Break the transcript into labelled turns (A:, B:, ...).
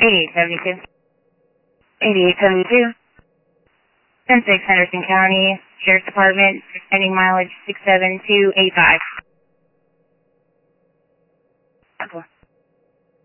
A: 8872. 8872. 106 Henderson County Sheriff's Department, pending mileage 67285.